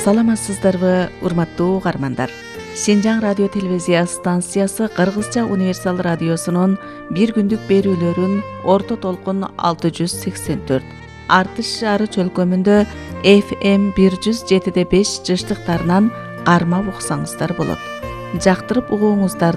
Саламатсыздарбы, урматтуу угармандар. Шинжаң радио телевизия станциясы Кыргызча универсал радиосунун бир күндүк берүүлөрүн орто толкун 684, Артыш шаары чөлкөмүндө FM 107.5 жыштыктарынан кармап уксаңыздар болот. Жактырып угууңуздар